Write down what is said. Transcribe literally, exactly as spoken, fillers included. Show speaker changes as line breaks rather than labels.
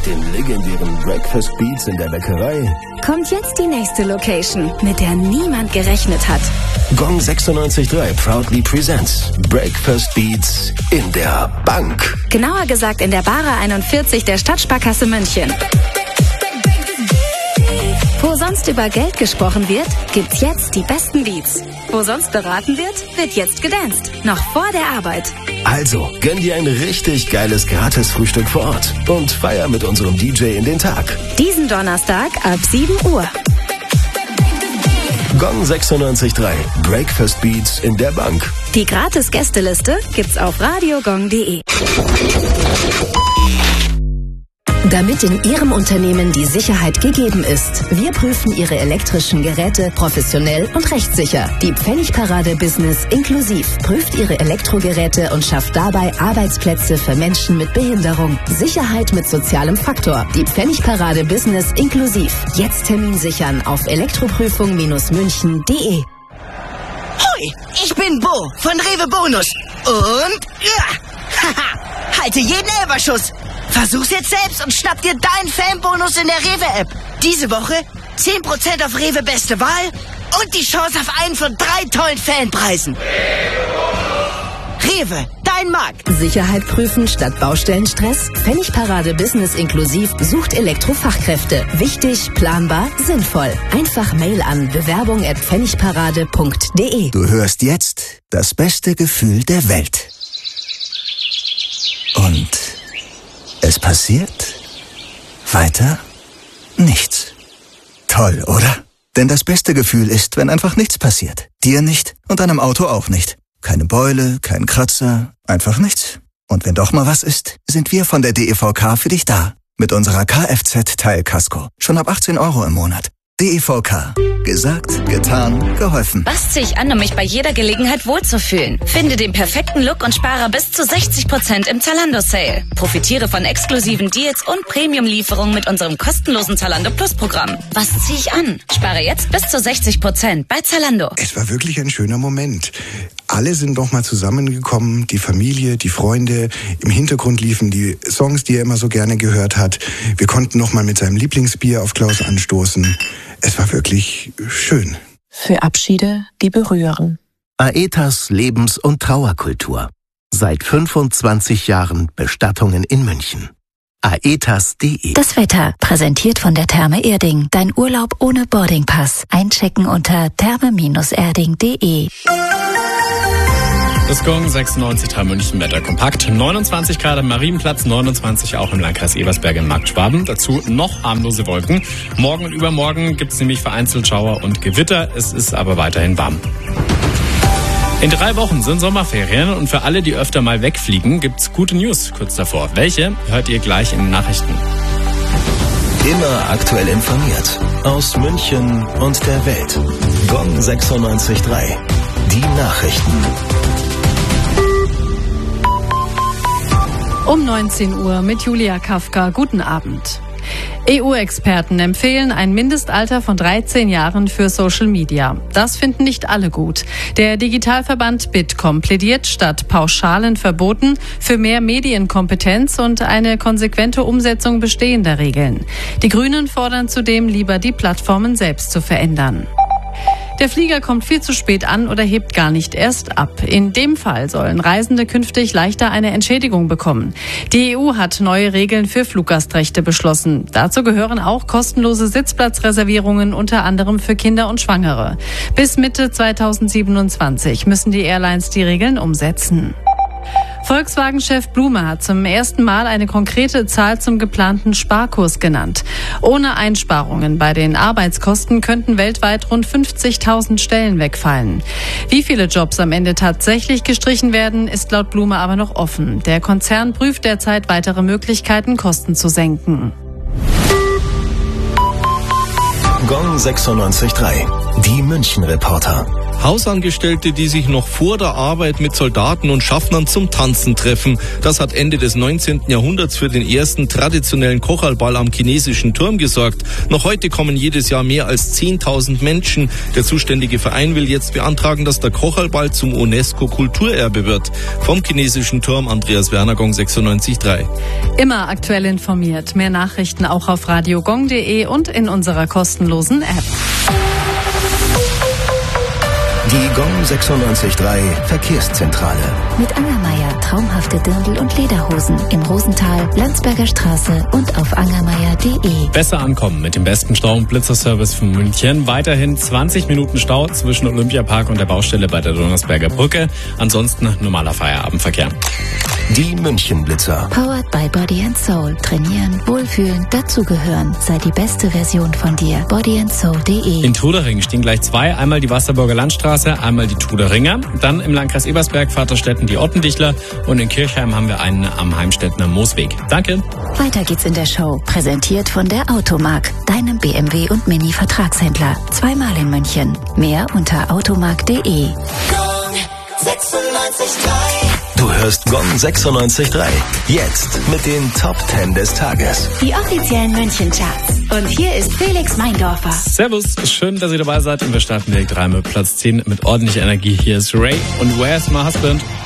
den legendären Breakfast Beats in der Bäckerei
kommt jetzt die nächste Location, mit der niemand gerechnet hat.
Gong sechsundneunzig Komma drei proudly presents Breakfast Beats in der Bank.
Genauer gesagt in der Bara einundvierzig der Stadtsparkasse München. Wo sonst über Geld gesprochen wird, gibt's jetzt die besten Beats. Wo sonst beraten wird, wird jetzt gedanced. Noch vor der Arbeit.
Also, gönn dir ein richtig geiles Gratis-Frühstück vor Ort und feier mit unserem D J in den Tag.
Diesen Donnerstag ab sieben Uhr.
Gong sechsundneunzig Komma drei Breakfast Beats in der Bank.
Die Gratis-Gästeliste gibt's auf radiogong punkt de.
Damit in Ihrem Unternehmen die Sicherheit gegeben ist. Wir prüfen Ihre elektrischen Geräte professionell und rechtssicher. Die Pfennigparade Business inklusiv prüft Ihre Elektrogeräte und schafft dabei Arbeitsplätze für Menschen mit Behinderung. Sicherheit mit sozialem Faktor. Die Pfennigparade Business inklusiv. Jetzt Termin sichern auf elektroprüfung München punkt de.
Hoi, ich bin Bo von Rewe Bonus. Und ja, haha, halte jeden Elberschuss. Versuch's jetzt selbst und schnapp dir deinen Fanbonus in der Rewe-App. Diese Woche zehn Prozent auf Rewe Beste Wahl und die Chance auf einen von drei tollen Fanpreisen. Rewe, dein Markt.
Sicherheit prüfen statt Baustellenstress? Pfennigparade Business inklusiv sucht Elektrofachkräfte. Wichtig, planbar, sinnvoll. Einfach Mail an bewerbung at pfennigparade punkt de.
Du hörst jetzt das beste Gefühl der Welt. Und es passiert weiter nichts. Toll, oder? Denn das beste Gefühl ist, wenn einfach nichts passiert. Dir nicht und deinem Auto auch nicht. Keine Beule, kein Kratzer, einfach nichts. Und wenn doch mal was ist, sind wir von der D E V K für dich da. Mit unserer Kfz-Teilkasko. Schon ab achtzehn Euro im Monat. D E V K. Gesagt, getan, geholfen.
Was ziehe ich an, um mich bei jeder Gelegenheit wohlzufühlen? Finde den perfekten Look und spare bis zu sechzig Prozent im Zalando-Sale. Profitiere von exklusiven Deals und Premium-Lieferungen mit unserem kostenlosen Zalando Plus-Programm. Was ziehe ich an? Spare jetzt bis zu sechzig Prozent bei Zalando.
Es war wirklich ein schöner Moment. Alle sind nochmal zusammengekommen, die Familie, die Freunde. Im Hintergrund liefen die Songs, die er immer so gerne gehört hat. Wir konnten nochmal mit seinem Lieblingsbier auf Klaus anstoßen. Es war wirklich schön.
Für Abschiede, die berühren.
Aetas Lebens- und Trauerkultur. Seit fünfundzwanzig Jahren Bestattungen in München. aetas punkt de.
Das Wetter, präsentiert von der Therme Erding. Dein Urlaub ohne Boardingpass. Einchecken unter therme erding punkt de.
Das Gong sechsundneunzig Komma drei München Wetter kompakt. neunundzwanzig Grad am Marienplatz, neunundzwanzig auch im Landkreis Ebersberg in Markt Schwaben. Dazu noch harmlose Wolken. Morgen und übermorgen gibt es nämlich vereinzelt Schauer und Gewitter. Es ist aber weiterhin warm. In drei Wochen sind Sommerferien und für alle, die öfter mal wegfliegen, gibt's gute News kurz davor. Welche hört ihr gleich in den Nachrichten.
Immer aktuell informiert. Aus München und der Welt. Gong sechsundneunzig Komma drei. Die Nachrichten.
Um neunzehn Uhr mit Julia Kafka. Guten Abend. E U-Experten empfehlen ein Mindestalter von dreizehn Jahren für Social Media. Das finden nicht alle gut. Der Digitalverband Bitkom plädiert statt pauschalen Verboten für mehr Medienkompetenz und eine konsequente Umsetzung bestehender Regeln. Die Grünen fordern zudem lieber, die Plattformen selbst zu verändern. Der Flieger kommt viel zu spät an oder hebt gar nicht erst ab. In dem Fall sollen Reisende künftig leichter eine Entschädigung bekommen. Die E U hat neue Regeln für Fluggastrechte beschlossen. Dazu gehören auch kostenlose Sitzplatzreservierungen, unter anderem für Kinder und Schwangere. Bis Mitte zweitausendsiebenundzwanzig müssen die Airlines die Regeln umsetzen. Volkswagen-Chef Blume hat zum ersten Mal eine konkrete Zahl zum geplanten Sparkurs genannt. Ohne Einsparungen bei den Arbeitskosten könnten weltweit rund fünfzigtausend Stellen wegfallen. Wie viele Jobs am Ende tatsächlich gestrichen werden, ist laut Blume aber noch offen. Der Konzern prüft derzeit weitere Möglichkeiten, Kosten zu senken.
Gong sechsundneunzig Komma drei. Die München-Reporter.
Hausangestellte, die sich noch vor der Arbeit mit Soldaten und Schaffnern zum Tanzen treffen. Das hat Ende des neunzehnten Jahrhunderts für den ersten traditionellen Kocherlball am chinesischen Turm gesorgt. Noch heute kommen jedes Jahr mehr als zehntausend Menschen. Der zuständige Verein will jetzt beantragen, dass der Kocherlball zum UNESCO-Kulturerbe wird. Vom chinesischen Turm, Andreas Werner, Gong sechsundneunzig Komma drei.
Immer aktuell informiert. Mehr Nachrichten auch auf radiogong punkt de und in unserer kostenlosen App.
Die Gong sechsundneunzig Komma drei Verkehrszentrale.
Mit Angermeier traumhafte Dirndl- und Lederhosen im Rosental, Landsberger Straße und auf angermeier punkt de.
Besser ankommen mit dem besten Stau- und Blitzerservice von München. Weiterhin zwanzig Minuten Stau zwischen Olympiapark und der Baustelle bei der Donnersberger Brücke. Ansonsten normaler Feierabendverkehr.
Die München-Blitzer.
Powered by Body and Soul. Trainieren, wohlfühlen, dazugehören. Sei die beste Version von dir. body and soul punkt de.
In Trudering stehen gleich zwei. Einmal die Wasserburger Landstraße, einmal die Truderinger. Dann im Landkreis Ebersberg, Vaterstetten die Ottendichler. Und in Kirchheim haben wir einen am Heimstettner Moosweg. Danke.
Weiter geht's in der Show. Präsentiert von der Automark, deinem B M W und Mini-Vertragshändler. Zweimal in München. Mehr unter automark punkt de.
Gong sechsundneunzig Komma drei. Du hörst Gong sechsundneunzig Komma drei. Jetzt mit den Top zehn des Tages.
Die offiziellen München-Charts. Und hier ist Felix Meindorfer.
Servus, schön, dass ihr dabei seid. Und wir starten direkt rein mit Platz zehn mit ordentlicher Energie. Hier ist Ray und Where's My Husband?